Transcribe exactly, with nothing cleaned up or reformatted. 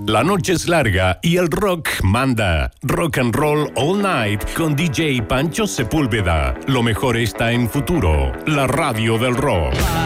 La noche es larga y el rock manda. Rock and Roll All Night con D J Pancho Sepúlveda. Lo mejor está en Futuro, la radio del rock.